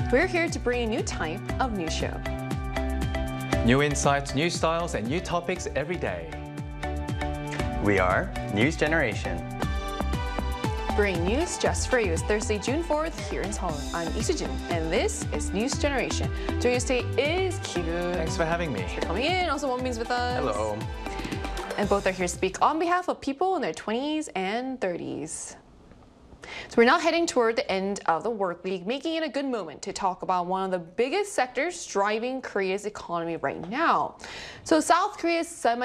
We're here to bring a new type of news show. New insights, new styles, and new topics every day. We are News Generation. Bring news just for you. It's Thursday, June 4th here in Seoul. I'm Lee Soo-jin, and this is News Generation. Joining us today is Ki-gun. Thanks for having me. For coming in. Also, Wonbin's with us. Hello. And both are here to speak on behalf of people in their 20s and 30s. So we're now heading toward the end of the work week, making it a good moment to talk about one of the biggest sectors driving Korea's economy right now. So South Korea's